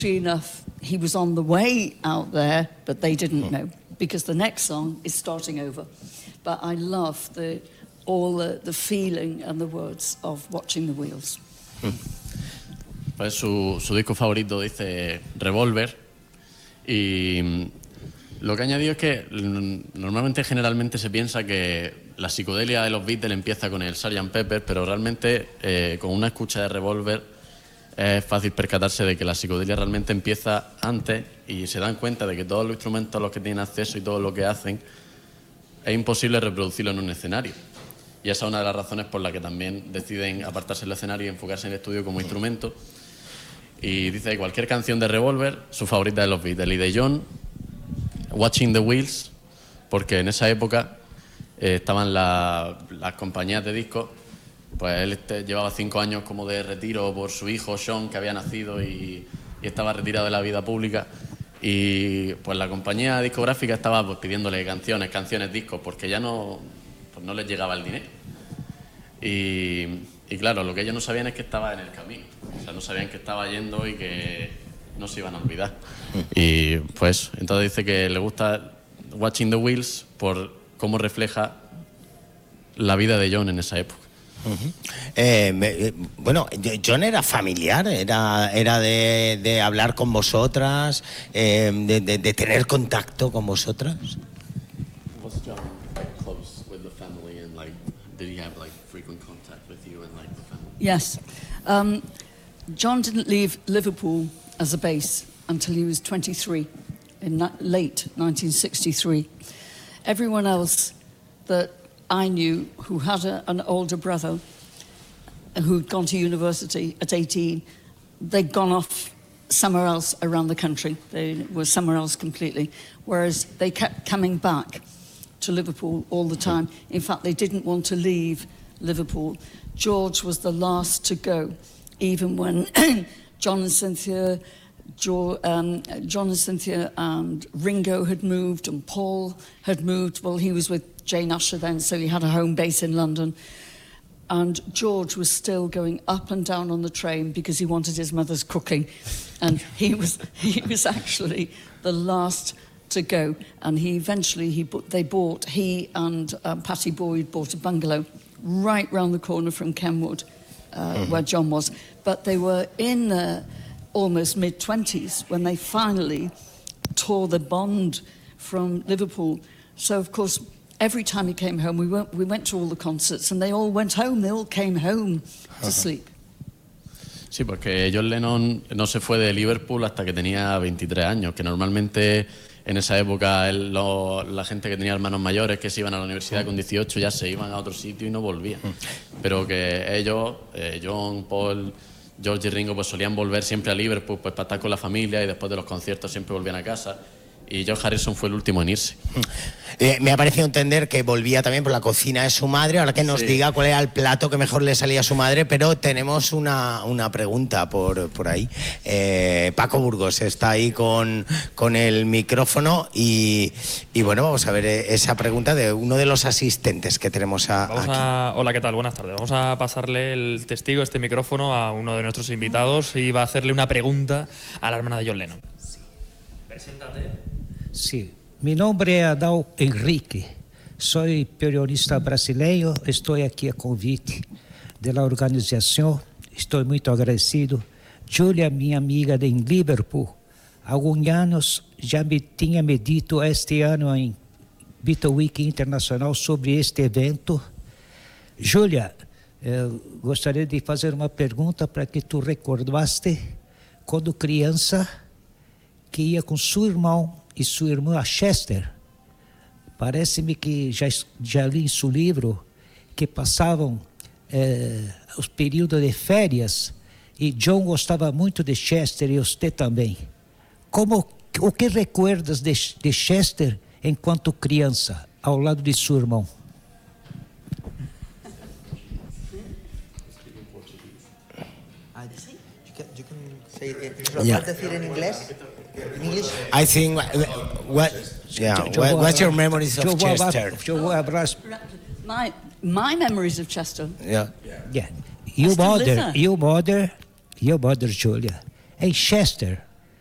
enough, he was on the way out there, but they didn't know, because the next song is starting over. But I love all the feeling and the words of Watching the Wheels. Pues su disco favorito dice Revolver, y lo que ha añadido es que normalmente, generalmente se piensa que la psicodelia de los Beatles empieza con el Sgt. Pepper, pero realmente con una escucha de Revolver es fácil percatarse de que la psicodelia realmente empieza antes, y se dan cuenta de que todos los instrumentos a los que tienen acceso y todo lo que hacen es imposible reproducirlo en un escenario. Y esa es una de las razones por las que también deciden apartarse del escenario y enfocarse en el estudio como instrumento. Y dice que cualquier canción de Revolver, su favorita de los Beatles, y de John, Watching the Wheels, porque en esa época estaban las compañías de discos. Pues él llevaba 5 años como de retiro por su hijo Sean, que había nacido y estaba retirado de la vida pública, y pues la compañía discográfica estaba pues pidiéndole canciones, discos, porque ya no les llegaba el dinero. Y claro, lo que ellos no sabían es que estaba en el camino, o sea, no sabían que estaba yendo y que no se iban a olvidar. Y pues entonces dice que le gusta Watching the Wheels por cómo refleja la vida de John en esa época. Bueno, John era familiar, era de hablar con vosotras, de tener contacto con vosotras. Was John close with the family, and did he have frequent contact with you and the family? Yes. John didn't leave Liverpool as a base until he was 23, in late 1963. Everyone else that I knew who had an older brother who'd gone to university at 18, they'd gone off somewhere else around the country. They were somewhere else completely, whereas they kept coming back to Liverpool all the time. In fact, they didn't want to leave Liverpool. George was the last to go, even when John and Cynthia and Ringo had moved, and Paul had moved. Well, he was with Jane Usher then, so he had a home base in London. And George was still going up and down on the train because he wanted his mother's cooking. And he was actually the last to go. And he and Patty Boyd bought a bungalow right round the corner from Kenwood, where John was. But they were in their almost mid-20s when they finally tore the bond from Liverpool. So, of course, every time he came home, we went to all the concerts, and they all went home. They all came home to sleep. Sí, porque John Lennon no se fue de Liverpool hasta que tenía 23 años, que normalmente en esa época la gente que tenía hermanos mayores que se iban a la universidad con 18 ya se iban a otro sitio y no volvían. Pero que ellos, John, Paul, George y Ringo, pues solían volver siempre a Liverpool pues para estar con la familia, y después de los conciertos siempre volvían a casa. Y George Harrison fue el último en irse. Me ha parecido entender que volvía también por la cocina de su madre. Ahora que nos diga cuál era el plato que mejor le salía a su madre, pero tenemos una pregunta por ahí. Paco Burgos está ahí con el micrófono y bueno, vamos a ver esa pregunta de uno de los asistentes que tenemos aquí. Hola, ¿qué tal? Buenas tardes. Vamos a pasarle el testigo, este micrófono, a uno de nuestros invitados, y va a hacerle una pregunta a la hermana de John Lennon. Preséntate. Sí, mi nombre es Adal Henrique, soy periodista brasileño, estoy aquí a convite de la organización, estoy muy agradecido. Julia, minha amiga de Liverpool, há alguns anos já tinha me dito este ano em Beatle Week Internacional sobre este evento. Julia, gostaria de fazer uma pergunta para que tu recordaste quando criança que ia com seu irmão e sua irmã a Chester. Parece-me que já li em seu livro que passavam os períodos de férias, e John gostava muito de Chester e você também. O que recuerdas de Chester enquanto criança, ao lado de seu irmão? Yeah. I think what's your memories of Chester? My memories of Chester. Yeah. Your mother, Julia. In Chester,